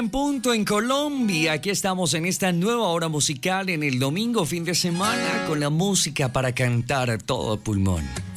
en punto en Colombia. Aquí estamos en esta nueva hora musical en el domingo fin de semana con la música para cantar a todo pulmón.